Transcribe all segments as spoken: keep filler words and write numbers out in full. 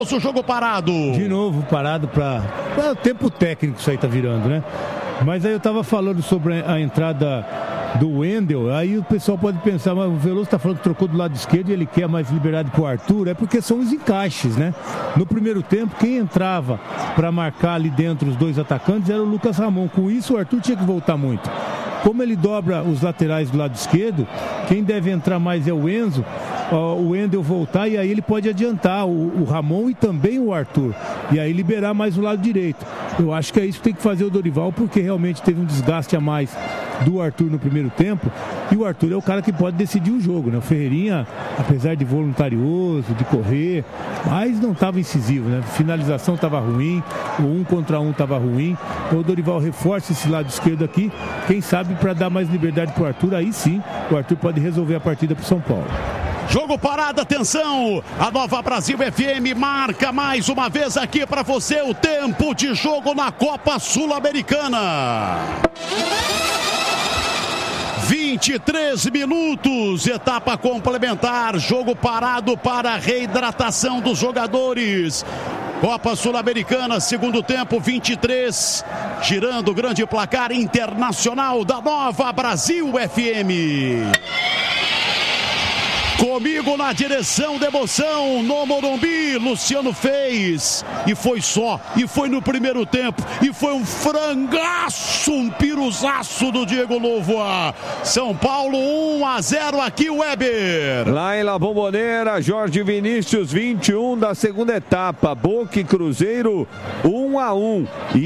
O jogo parado. De novo parado para o tempo técnico, isso aí tá virando, né? Mas aí eu tava falando sobre a entrada do Wendel, aí o pessoal pode pensar, mas o Veloso tá falando que trocou do lado esquerdo e ele quer mais liberdade pro Arthur, é porque são os encaixes, né? No primeiro tempo, quem entrava para marcar ali dentro os dois atacantes era o Lucas Ramon. Com isso, o Arthur tinha que voltar muito. Como ele dobra os laterais do lado esquerdo, quem deve entrar mais é o Enzo, ó, o Wendel voltar e aí ele pode adiantar o, o Ramon e também o Arthur. E aí liberar mais o lado direito. Eu acho que é isso que tem que fazer o Dorival, porque realmente teve um desgaste a mais do Arthur no primeiro tempo. E o Arthur é o cara que pode decidir o jogo, né? O Ferreirinha, apesar de voluntarioso, de correr, mas não estava incisivo, né? Finalização estava ruim, o um contra um estava ruim. Então o Dorival reforça esse lado esquerdo aqui, quem sabe para dar mais liberdade para o Arthur, aí sim o Arthur pode resolver a partida para o São Paulo. Jogo parado, atenção, a Nova Brasil F M marca mais uma vez aqui para você o tempo de jogo na Copa Sul-Americana. vinte e três minutos, etapa complementar, jogo parado para a reidratação dos jogadores. Copa Sul-Americana, segundo tempo, vinte e três, girando o grande placar internacional da Nova Brasil F M. Comigo na direção da emoção, no Morumbi, Luciano fez, e foi só, e foi no primeiro tempo, e foi um frangaço, um piruzaço do Diego Novoa. São Paulo um a zero aqui, Weber. Lá em La Bombonera, Jorge Vinícius, vinte e um da segunda etapa, Boca e Cruzeiro um a um,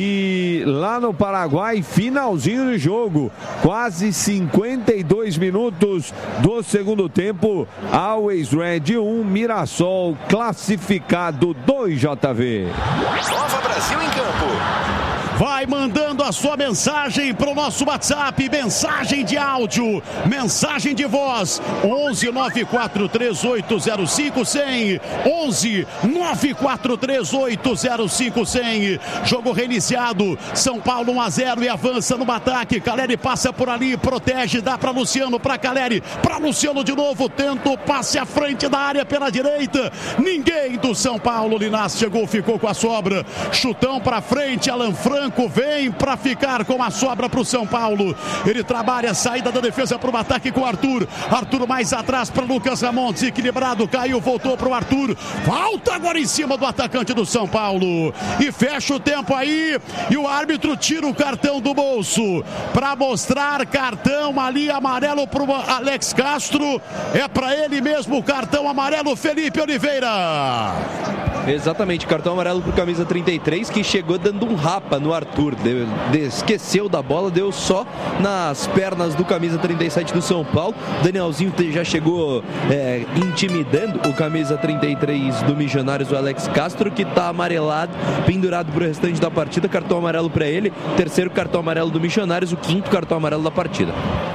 e lá no Paraguai, finalzinho do jogo, quase cinquenta e dois minutos do segundo tempo, Always Red um, Mirassol classificado dois J V. Nova Brasil em campo. Vai mandando a sua mensagem para o nosso WhatsApp, mensagem de áudio, mensagem de voz, onze nove quatro três oito zero cinco zero zero, onze nove quatro três oito zero cinco zero zero. Jogo reiniciado, São Paulo um a zero e avança no ataque. Caleri passa por ali, protege, dá para Luciano, para Caleri, para Luciano de novo, tenta o passe à frente da área pela direita. Ninguém do São Paulo, Linás chegou, ficou com a sobra. Chutão para frente, Alan Franco vem para ficar com a sobra para o São Paulo. Ele trabalha a saída da defesa para o ataque com o Arthur. Arthur mais atrás para Lucas Ramon, desequilibrado, caiu, voltou para o Arthur. Falta agora em cima do atacante do São Paulo. E fecha o tempo aí. E o árbitro tira o cartão do bolso para mostrar cartão ali amarelo para o Alex Castro. É para ele mesmo o cartão amarelo, Felipe Oliveira. Exatamente, cartão amarelo pro camisa trinta e três, que chegou dando um rapa no Arthur, deu, de, esqueceu da bola, deu só nas pernas do camisa trinta e sete do São Paulo. Danielzinho já chegou é, intimidando o camisa trinta e três do Missionários, o Alex Castro, que tá amarelado, pendurado pro restante da partida. Cartão amarelo para ele, terceiro cartão amarelo do Missionários, o quinto cartão amarelo da partida.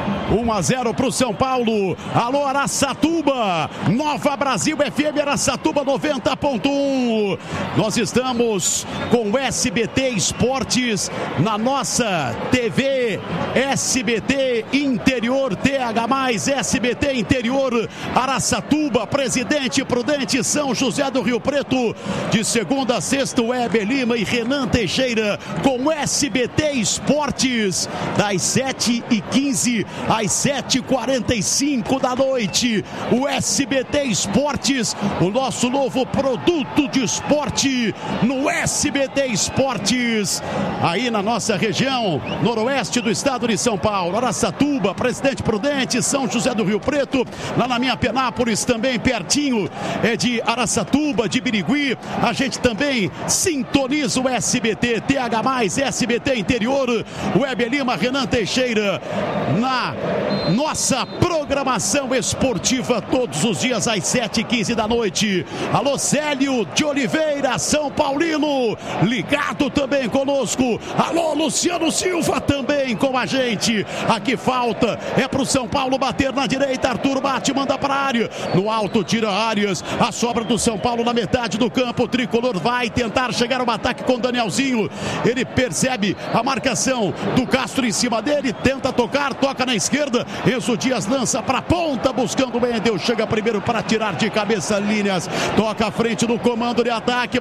um a zero para o São Paulo. Alô, Araçatuba. Nova Brasil F M, Araçatuba noventa ponto um. Nós estamos com o S B T Esportes na nossa T V S B T Interior T H mais, S B T Interior Araçatuba, Presidente Prudente, São José do Rio Preto. De segunda a sexta, Weber Lima e Renan Teixeira com o S B T Esportes, das sete e quinze às sete e quarenta e cinco da noite. O S B T Esportes, o nosso novo produto de esporte no S B T Esportes, aí na nossa região noroeste do estado de São Paulo, Araçatuba, Presidente Prudente, São José do Rio Preto, lá na minha Penápolis também pertinho é de Araçatuba, de Birigui. A gente também sintoniza o S B T T H mais, S B T Interior. Weber Lima, Renan Teixeira na nossa programação esportiva todos os dias às sete e quinze da noite. Alô, Célio de Oliveira, São Paulino, ligado também conosco. Alô, Luciano Silva também com a gente. Aqui falta é pro São Paulo bater na direita. Arthur bate, manda para a área. No alto, tira Arias. A sobra do São Paulo na metade do campo. O tricolor vai tentar chegar ao ataque com Danielzinho. Ele percebe a marcação do Castro em cima dele. Tenta tocar, toca na esquerda. esquerda. Enzo Dias lança para ponta, buscando o Wendel. Chega primeiro para tirar de cabeça linhas. Toca à frente do comando de ataque.